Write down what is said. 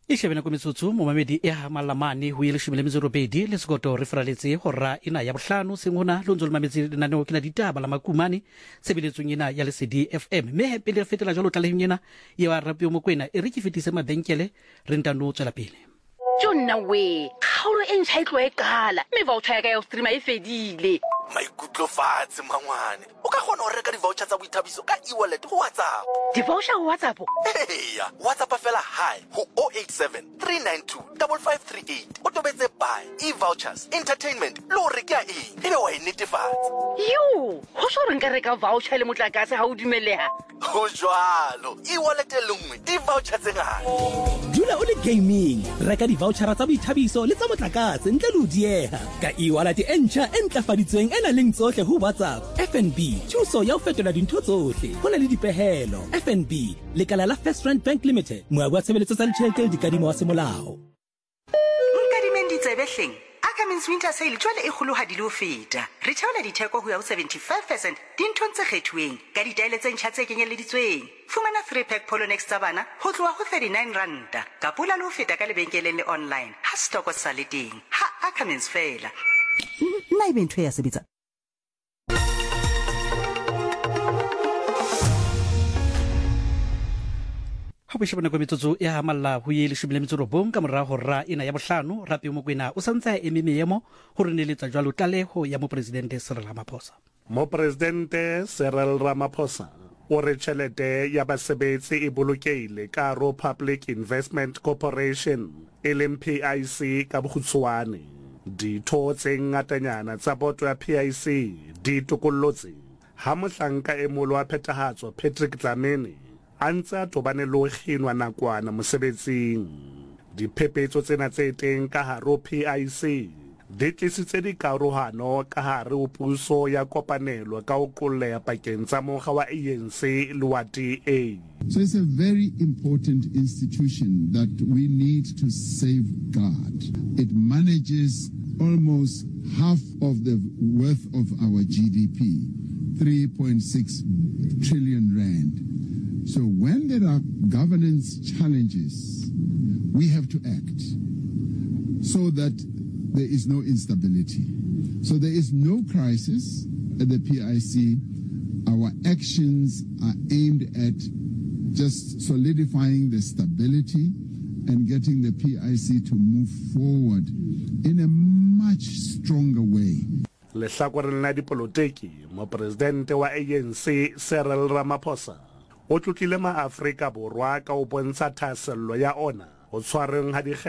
Ishebena kwa metsotso momamedi e hamalamane ho ile shimile mezorobedi le sekoto re fraletse hora ina ya bohlano sengona lonzo le mametsi lenaneo kena ditaba la makumane sebeletsong ena ya Lesedi FM me hepe le fetela jalo tlaleheng ena ya Rapio Mokoena e re ke fetise mabenkele re ntano tswela pele. Jonna we kgaolo e ntšha e tlo e kala me voucher ya ka ya streama e fedile maikutlo fatshe mangwane o ka kgona ho reka di-voucher tsa boithabiso ka e-wallet go WhatsApp. Di-voucher ho WhatsApp? Eya, WhatsApp fela hi ho 087 392 5538 o tobetse buy e-vouchers entertainment le ho reka eng ebe wa e netefatsa. Yo ho so re nka reka voucher le motlakase ha o dumeleha ho jwalo e-wallet e lengwe di-voucher tse ngata. Dula o le gaming reka di-voucher tsa boithabiso le tsa motlakase ntle le ho dieha ka e-wallet e ntjha e ntlafaditsweng ena leng tsohle ho WhatsApp. FNB thuso ya ho fetola dintho tsohle ho na le dipehelo. FNB lekala la First Rand Bank Limited moabi wa tshebeletso tsa ditjhelete dikadimo wa semolao. Nkadimeng ditsebehleng Ackermans Winter Sale jwale e kgolohadi le ho feta. Re theola ditheko ho ya ho 75% dinthong tse kgethuweng ka ditaele tse ntjha tse kenyeleditsweng. Fumana 3-pack Polonex tsa bana ho tloha ho 39 ranta ka pula le ho feta ka lebenkeleng le online ha stock sa le teng ha Ackermans fela. Nna ibe ntho ya sebetsa. Ha bo shebana kwa metsotso ya hamalla ho ile shubile metsorobong ka mora hora ina ya bohlano Rapio Mokoena o santsa e memeemo ho re neletsa jwalo tlaleho ya mopresidente Cyril Ramaphosa. Mopresidente Cyril Ramaphosa o re tjhelete ya basebetsi e bolokeile ka ro Public Investment Corporation PIC ka bokgutshwane. Ditho tse ngatanyana tsa boto ya PIC di tokollotse ha mohlanka e molo wa phethahatso Patrick Dlamini antsa tobane lo kginwa nakwana mosebetsing. Diphephetso tsena tse teng ka haro PIC di tlisitse dikarohano ka hare ho puso ya kopanelo ka ho qolleha pakeng tsa mokga wa ANC le wa DA. So it's a very important institution that we need to safeguard. It manages almost half of the worth of our GDP, 3.6 trillion rand. So when there are governance challenges, we have to act so that there is no instability. So there is no crisis at the PIC. Our actions are aimed at just solidifying the stability and getting the PIC to move forward in a much stronger way. Lehlakoreng la dipolotiki, mopresidente wa ANC Cyril Ramaphosa o tlotlile ma Afrika Borwa ka ho bontsha thasello ya ona ho tshwareng ha